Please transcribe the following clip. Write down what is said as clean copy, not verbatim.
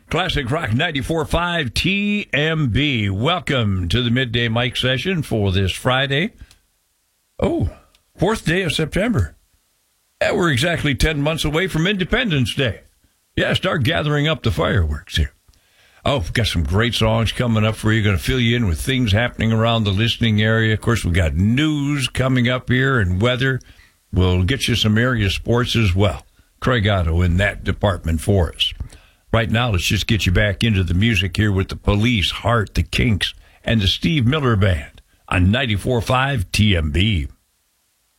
Classic Rock 94.5 TMB. Welcome to the Midday Mic session for this Friday. Oh, 4th day of September. Yeah, we're exactly 10 months away from Independence Day. Yeah, start gathering up the fireworks here. Oh, we've got some great songs coming up for you. Going to fill you in with things happening around the listening area. Of course, we've got news coming up here and weather. We'll get you some area sports as well. Craig Otto in that department for us. Right now, let's just get you back into the music here with the Police, Heart, the Kinks, and the Steve Miller Band on 94.5 TMB.